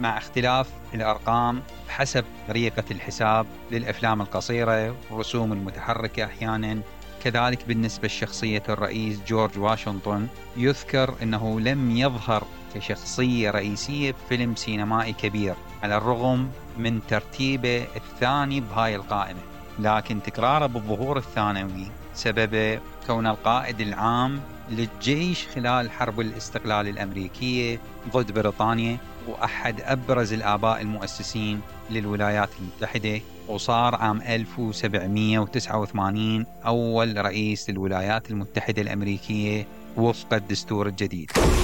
مع اختلاف الأرقام حسب طريقة الحساب للأفلام القصيرة والرسوم المتحركة أحيانا. كذلك بالنسبة لشخصية الرئيس جورج واشنطن، يذكر أنه لم يظهر كشخصية رئيسية بفيلم سينمائي كبير على الرغم من ترتيبه الثاني بهاي القائمة، لكن تكراره بالظهور الثانوي سبب كون القائد العام للجيش خلال حرب الاستقلال الأمريكية ضد بريطانيا، وأحد أبرز الآباء المؤسسين للولايات المتحدة، وصار عام 1789 أول رئيس للولايات المتحدة الأمريكية وفق الدستور الجديد.